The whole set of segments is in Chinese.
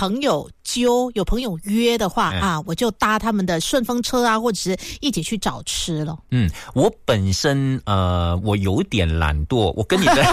朋友有朋友约的话啊，我就搭他们的顺风车啊，或者是一起去找吃了。 我本身我有点懒惰，我跟你的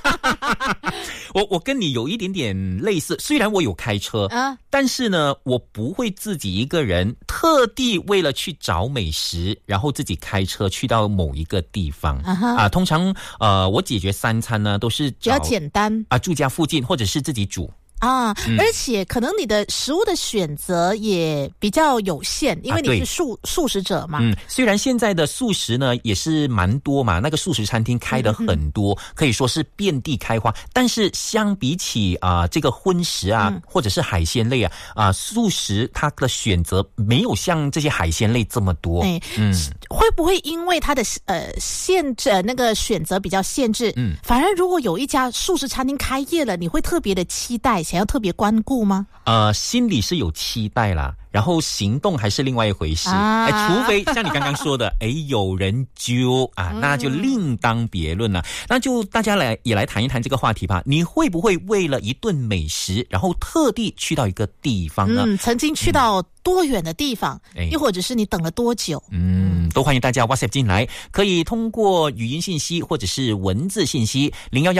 我跟你有一点点类似，虽然我有开车但是呢我不会自己一个人特地为了去找美食然后自己开车去到某一个地方通常我解决3餐呢都是比较简单住家附近或者是自己煮而且可能你的食物的选择也比较有限，因为你是素食者嘛。 虽然现在的素食呢也是蛮多嘛，那个素食餐厅开得很多，可以说是遍地开花，但是相比起这个荤食或者是海鲜类素食它的选择没有像这些海鲜类这么多。 会不会因为它的限制那个选择比较限制，反而如果有一家素食餐厅开业了，你会特别的期待，想要特别关顾吗？ 心里是有期待啦，然后行动还是另外一回事。除非像你刚刚说的有人揪那就另当别论了。那就大家也来谈一谈这个话题吧。你会不会为了一顿美食然后特地去到一个地方呢？ 曾经去到多远的地方，又或者是你等了多久？ 都欢迎大家 WhatsApp 进来，可以通过语音信息或者是文字信息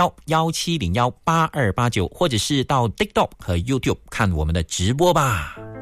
011-1701-8289，或者是到 TikTok 和 YouTube 看我们的直播吧。